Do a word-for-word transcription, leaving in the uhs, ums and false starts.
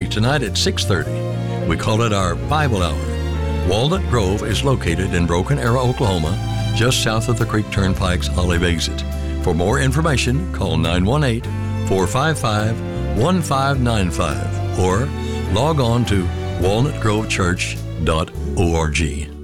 tonight at six thirty. We call it our Bible Hour. Walnut Grove is located in Broken Arrow, Oklahoma, just south of the Creek Turnpike's Olive exit. For more information, call nine one eight, four five five, one five nine five or log on to walnut grove church dot org.